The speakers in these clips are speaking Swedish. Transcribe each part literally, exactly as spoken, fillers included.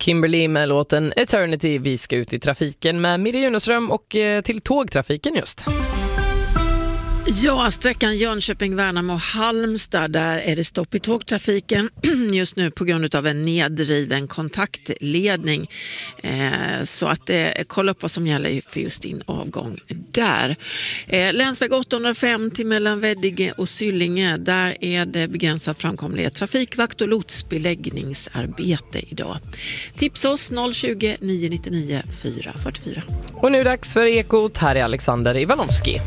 Kimberly med låten Eternity. Vi ska ut i trafiken med Mirja Juneström och eh, till tågtrafiken just. Ja, sträckan Jönköping-Värnamo-Halmstad, där är det stopp i tågtrafiken just nu på grund av en nedriven kontaktledning. Eh, så att eh, kolla upp vad som gäller för just din avgång där. Eh, länsväg åttahundrafemtio mellan Veddige och Syllinge, där är det begränsad framkomlighet. Trafikvakt och lotsbeläggningsarbete idag. Tips oss noll tjugo, nio nittionio, fyra fyrtiofyra. Och nu är det dags för Ekot. Här är Alexander Ivanovski.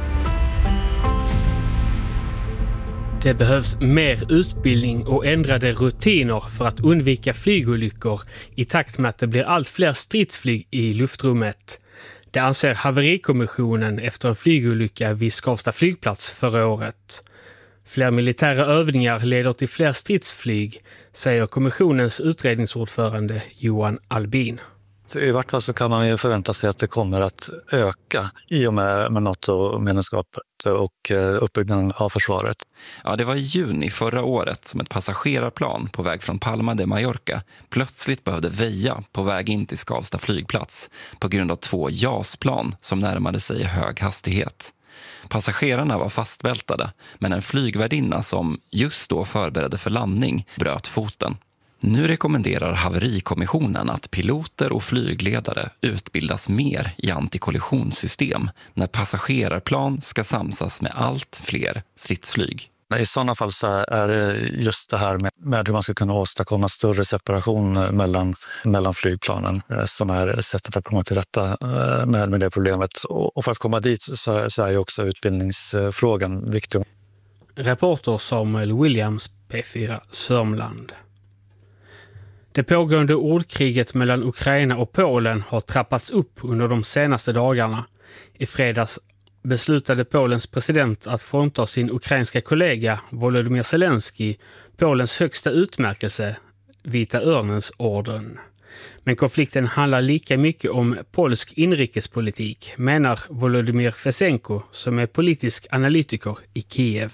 Det behövs mer utbildning och ändrade rutiner för att undvika flygolyckor i takt med att det blir allt fler stridsflyg i luftrummet. Det anser haverikommissionen efter en flygolycka vid Skavsta flygplats förra året. Fler militära övningar leder till fler stridsflyg, säger kommissionens utredningsordförande Johan Albin. I vart fall så kan man ju förvänta sig att det kommer att öka i och med, med NATO-medlemskapet och uppbyggnaden av försvaret. Ja, det var i juni förra året som ett passagerarplan på väg från Palma de Mallorca plötsligt behövde väja på väg in till Skavsta flygplats på grund av två JAS-plan som närmade sig i hög hastighet. Passagerarna var fastbältade, men en flygvärdinna som just då förberedde för landning bröt foten. Nu rekommenderar haverikommissionen att piloter och flygledare utbildas mer i antikollisionssystem när passagerarplan ska samsas med allt fler stridsflyg. I sådana fall så är det just det här med, med hur man ska kunna åstadkomma större separation mellan, mellan flygplanen som är sättet att komma till rätta med, med det problemet. Och för att komma dit så, så är ju också utbildningsfrågan viktig. Reporter Samuel Williams, P fyra Sörmland. Det pågående ordkriget mellan Ukraina och Polen har trappats upp under de senaste dagarna. I fredags beslutade Polens president att frånta sin ukrainska kollega Volodymyr Zelensky Polens högsta utmärkelse, Vita örnens orden. Men konflikten handlar lika mycket om polsk inrikespolitik, menar Volodymyr Fesenko som är politisk analytiker i Kiev.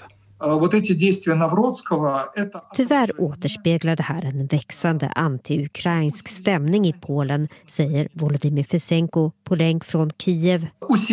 Tyvärr återspeglar det här en växande anti-ukrainsk stämning i Polen, säger Volodymyr Fesenko på länk från Kiev.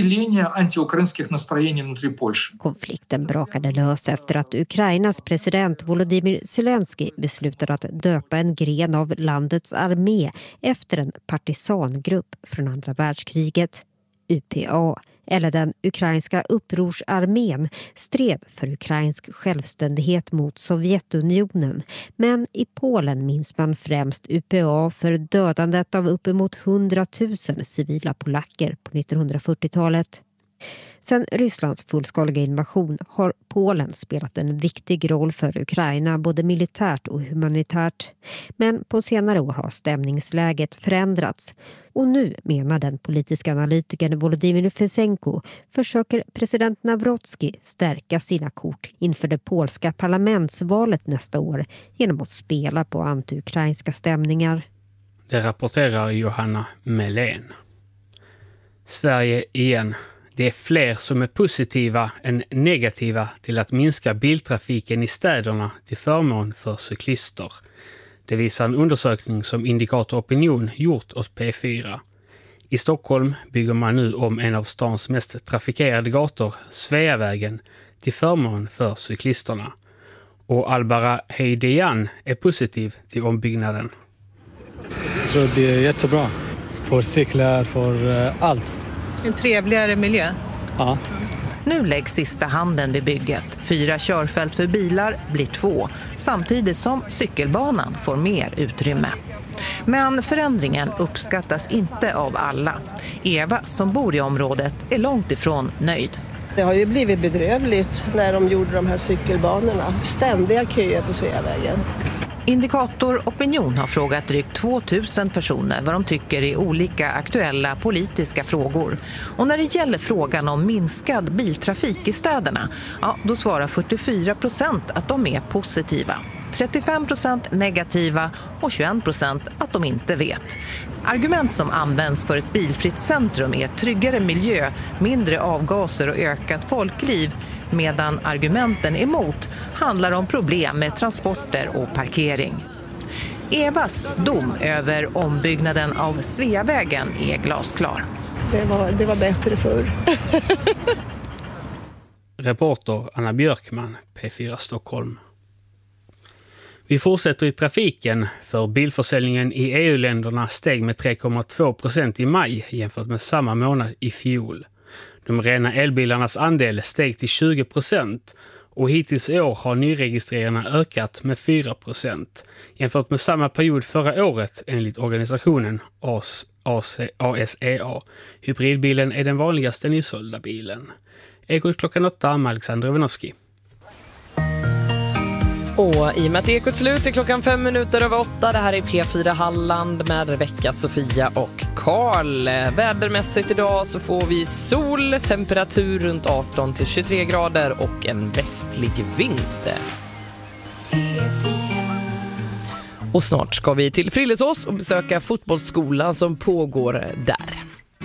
Konflikten brakade lös efter att Ukrainas president Volodymyr Zelensky beslutade att döpa en gren av landets armé efter en partisangrupp från andra världskriget. U P A, eller den ukrainska upprorsarmén, stred för ukrainsk självständighet mot Sovjetunionen. Men i Polen minns man främst U P A för dödandet av uppemot hundratusen civila polacker på nittonhundrafyrtiotalet. Sedan Rysslands fullskaliga invasion har Polen spelat en viktig roll för Ukraina, både militärt och humanitärt. Men på senare år har stämningsläget förändrats. Och nu, menar den politiska analytikern Volodymyr Fesenko, försöker president Nawrocki stärka sina kort inför det polska parlamentsvalet nästa år genom att spela på anti-ukrainska stämningar. Det rapporterar Johanna Melén. Sverige igen. Det är fler som är positiva än negativa till att minska biltrafiken i städerna till förmån för cyklister. Det visar en undersökning som Indikator Opinion gjort åt P fyra. I Stockholm bygger man nu om en av stans mest trafikerade gator, Sveavägen, till förmån för cyklisterna. Och Albara Heidejan är positiv till ombyggnaden. Jag tror det är jättebra för cyklar, för allt. En trevligare miljö. Ja. Nu läggs sista handen vid bygget. Fyra körfält för bilar blir två, samtidigt som cykelbanan får mer utrymme. Men förändringen uppskattas inte av alla. Eva, som bor i området, är långt ifrån nöjd. Det har ju blivit bedrövligt när de gjorde de här cykelbanorna. Ständiga köer på Sveavägen. Indikator Opinion har frågat drygt tvåtusen personer vad de tycker i olika aktuella politiska frågor. Och när det gäller frågan om minskad biltrafik i städerna, ja, då svarar fyrtiofyra procent att de är positiva. trettiofem procent negativa och tjugoen procent att de inte vet. Argument som används för ett bilfritt centrum är tryggare miljö, mindre avgaser och ökat folkliv, medan argumenten emot handlar om problem med transporter och parkering. Evas dom över ombyggnaden av Sveavägen är glasklar. Det var, det var bättre förr. Reporter Anna Björkman, P fyra Stockholm. Vi fortsätter i trafiken, för bilförsäljningen i E U-länderna steg med tre komma två procent i maj jämfört med samma månad i fjol. De rena elbilarnas andel steg till tjugo procent och hittills i år har nyregistreringarna ökat med fyra procent jämfört med samma period förra året enligt organisationen A S E A. Hybridbilen är den vanligaste nysålda bilen. Ekot klockan åtta med Alexander Ivanovski. Och i och med att Ekot slut är klockan fem minuter över åtta. Det här är P fyra Halland med Rebecka, Sofia och Karl. Vädermässigt idag så får vi sol, temperatur runt arton till tjugotre grader och en västlig vind. Och snart ska vi till Frillesås och besöka fotbollsskolan som pågår där.